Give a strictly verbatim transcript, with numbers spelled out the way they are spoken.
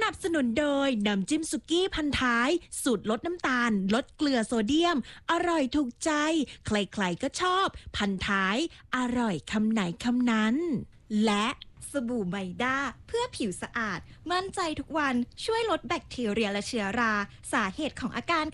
นับสนุนโดยน้ำจิ้มสุกี้พันท้ายสูตรลดน้ำตาลลดเกลือโซเดียมอร่อยถูกใจใครๆก็ชอบพันท้ายอร่อยคำไหนคำนั้นและสบู่ไมด้าเพื่อผิวสะอาดมั่นใจทุกวันช่วยลดแบคทีเรียและเชื้อราสาเหตุของอาการ